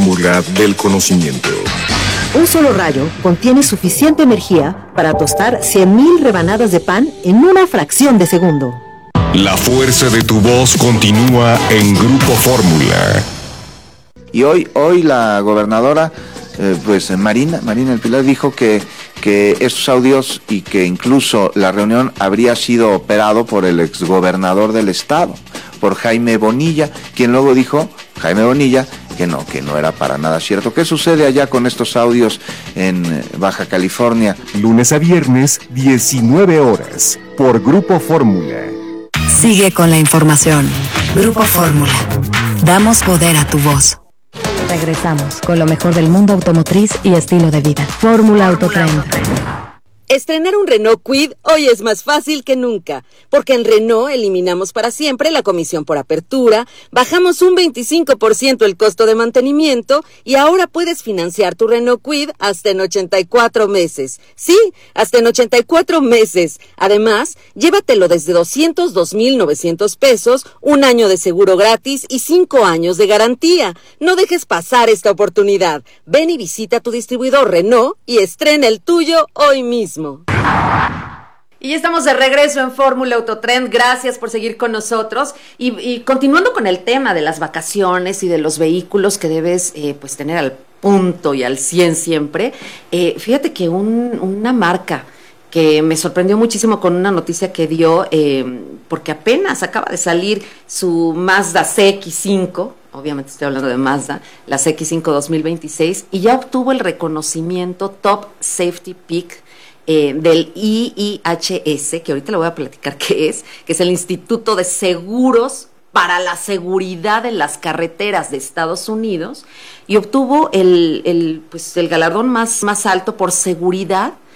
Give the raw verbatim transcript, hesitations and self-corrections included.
fórmula del conocimiento. Un solo rayo contiene suficiente energía para tostar cien mil rebanadas de pan en una fracción de segundo. La fuerza de tu voz continúa en Grupo Fórmula. Y hoy, hoy la gobernadora, eh, pues Marina, Marina del Pilar dijo que, que estos audios y que incluso la reunión habría sido operado por el exgobernador del estado, por Jaime Bonilla, quien luego dijo, Jaime Bonilla, que no, que no era para nada cierto. ¿Qué sucede allá con estos audios en Baja California? Lunes a viernes, diecinueve horas, por Grupo Fórmula. Sigue con la información. Grupo Fórmula. Damos poder a tu voz. Regresamos con lo mejor del mundo automotriz y estilo de vida. Fórmula Autotrend. Estrenar un Renault Kwid hoy es más fácil que nunca, porque en Renault eliminamos para siempre la comisión por apertura, bajamos un veinticinco por ciento el costo de mantenimiento y ahora puedes financiar tu Renault Kwid hasta en ochenta y cuatro meses. Sí, hasta en ochenta y cuatro meses. Además, llévatelo desde doscientos dos mil novecientos pesos, un año de seguro gratis y cinco años de garantía. No dejes pasar esta oportunidad. Ven y visita tu distribuidor Renault y estrena el tuyo hoy mismo. Y ya estamos de regreso en Fórmula Autotrend. Gracias por seguir con nosotros. Y, y continuando con el tema de las vacaciones y de los vehículos que debes eh, pues tener al punto y al cien siempre, eh, fíjate que un, una marca que me sorprendió muchísimo con una noticia que dio, eh, porque apenas acaba de salir su Mazda C X cinco, obviamente estoy hablando de Mazda, la C X cinco dos mil veintiséis, y ya obtuvo el reconocimiento Top Safety Pick Eh, del I I H S, que ahorita le voy a platicar qué es, que es el Instituto de Seguros para la Seguridad en las Carreteras de Estados Unidos, y obtuvo el, el, pues, el galardón más, más alto por seguridad